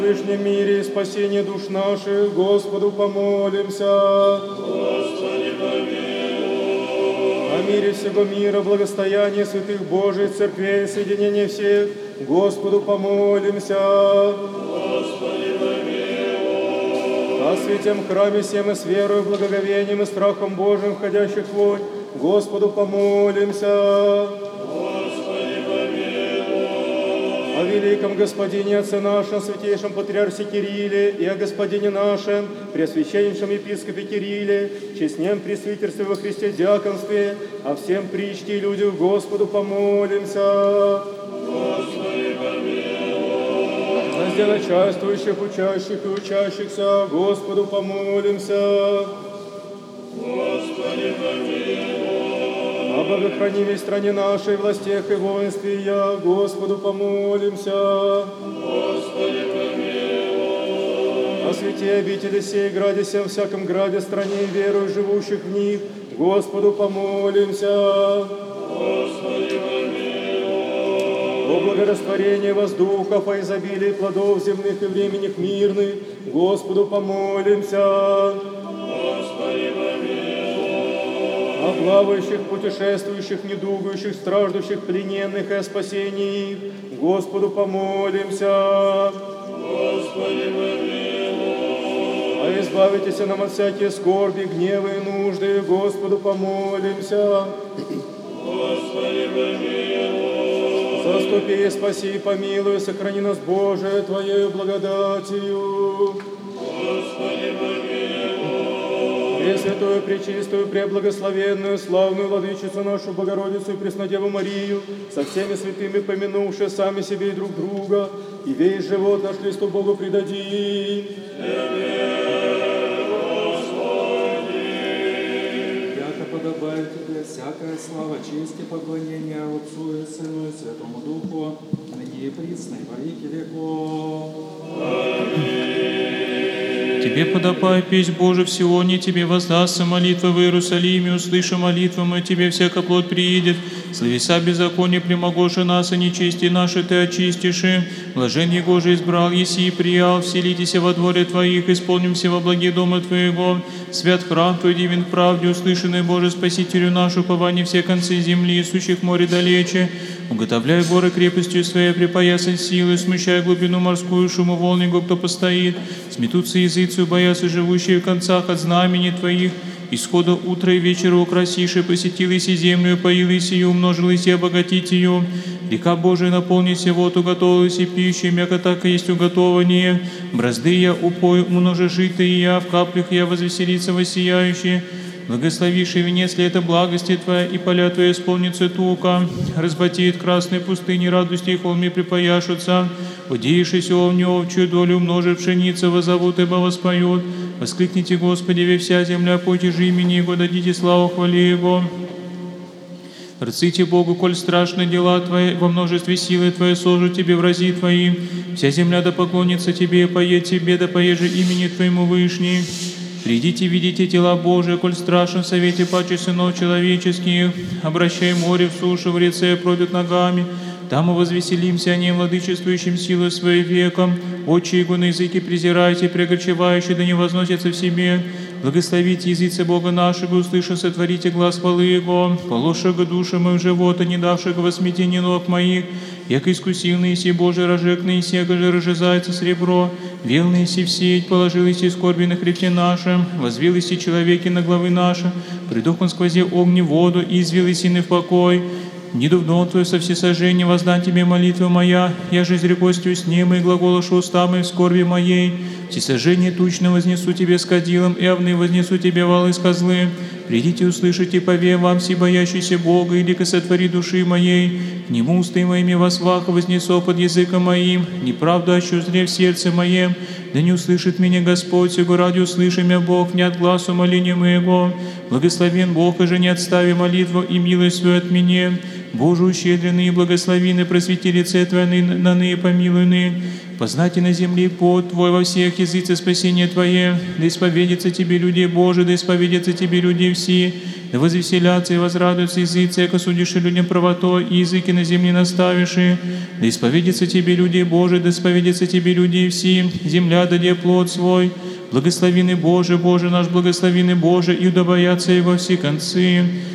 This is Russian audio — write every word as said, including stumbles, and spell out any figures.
В Вышнем мире и спасение душ наших, Господу помолимся. Господи, помилуй. О мире всего мира, благостоянии святых Божьих церквей, соединение всех, Господу помолимся. Господи, помилуй. О святем храме всем и с верою, благоговением и страхом Божьим, входящих в вонь, Господу помолимся. О великом Господине Отце нашем, святейшем Патриарсе Кирилле, и о Господине нашем, Преосвященнейшем Епископе Кирилле, честнем пресвитерстве во Христе диаконстве, о всем причте и людях Господу помолимся. Господи, помилуй. За сдело начальствующих, учащих и учащихся, Господу помолимся. Господи, помилуй. О богохранимой стране нашей, властях и воинстве, я Господу помолимся. Господи, помилуй. О святе обители сей, граде всем, всяком граде, стране и верую живущих в них, Господу помолимся. Господи, помилуй. О благорастворении воздухов, о изобилии плодов земных и временных мирных, Господу помолимся. Господи, помилуй. О плавающих, путешествующих, недугающих, страждущих, плененных и о спасении их, Господу помолимся. Господи, помилуй. А избавитесь нам от всякие скорби, гнева и нужды, Господу помолимся. Господи, помилуй. Заступи, спаси, помилуй, сохрани нас, Боже, Твоею благодатью. Господи, помилуй. Пресвятую, пречистую, преблагословенную, славную Владычицу нашу Богородицу и Преснодеву Марию, со всеми святыми помянувши сами себе и друг друга, и весь живот наш Христу Богу предадим. Яко подобает Тебе всякая слава, честь и поклонение Отцу и Сыну и Святому Духу, ныне и присно, и во веки веков. Тебе подобай песнь Божия в Сионе, Тебе воздастся молитва в Иерусалиме, услыша молитву мы, Тебе всяка плоть приидет. Словеса беззакония примогоши нас, и нечестие наши Ты очистишь. Блажен Его же избрал, еси и приял, вселитесь во дворе Твоих, исполнимся во благие дома Твоего. Свят храм Твой, дивен в правде, услышанный Боже, Спасителю нашу, упование все концы земли, сущих море далече. Уготовляй горы крепостью Своей, припоясай силы, смущай глубину морскую, шуму волн его, кто постоит. Сметутся языцу, боятся живущие в концах от знамени Твоих. Исхода утра и вечера украсишь, посетилась и землю, поилась и умножилась и обогатить ее. Река Божия наполнись, вот уготовилась и пища, мяко так и есть уготование. Бразды я упою, умножи житые я, в каплях я возвеселится воссияющие. Благословивший венец лета благости Твоя, и поля Твоя исполнится тука. Разбатеет красные пустыни, радости и холми припояшутся. Удеявшись овню, овчую долю, умножив пшеница, возовут, ибо воспоют. Воскликните, Господи, ве вся земля, пойте же имени Его, дадите славу хвали Его. Рците Богу, коль страшны дела Твои, во множестве силы Твоей сложу Тебе врази Твои. Вся земля да поклонится Тебе, и поет Тебе, да поеже имени Твоему Вышний. Придите, видите тела Божие, коль страшен в совете паче сынов человеческих. Обращай море в сушу, в реце пройдут ногами. Там и возвеселимся о ней, владычествующим силой своей веком. Отче его на языке презирайте, прегорчевающие да не возносятся в себе. Благословите языцы Бога нашего, услышав, сотворите глаз хвалы Его. Положшего душу мою в живота, не давшего во смятение ног моих. Яко искусил Наиси Божий рожек, Наиси, яко же рожезается сребро. Вел Наиси в сеть, положил Иси скорби на хребте нашем. Возвил Иси человеки на главы наши. Придох он сквози огни воду, и извел Иси в покой. Не дувно Твое со всесожжения воздам Тебе молитва моя, я же изрекостью с ним и глаголошу устами в скорби моей. Всесожжение тучно вознесу Тебе с кадилом, и овны вознесу Тебе валы с козлы. Придите, услышите, пове вам, си боящийся Бога, и лико сотвори души моей. К Нему усты моими восвах вознесу под языком моим, неправду ощу зре в сердце моем. Да не услышит меня Господь, сего ради услыши меня Бог, не от глазу моления моего. Благословен Бог, и же не отстави молитву и милость свою от меня. Боже, ущедренный и благословенный, просвети лице Твое на ныне помилуйны. Познайте на земле пот Твой во всех языцах спасения Твое. Да исповедятся Тебе люди Божии, да исповедятся Тебе люди все. да возвеселятся и возрадуются языцы, яко судишь людям правотой, и языки на земле наставиши. Да исповедятся тебе люди Божии, да исповедятся тебе люди все, земля даде плод свой. Благословенный Боже, Боже наш, благословенный Боже, и да боятся Его все концы.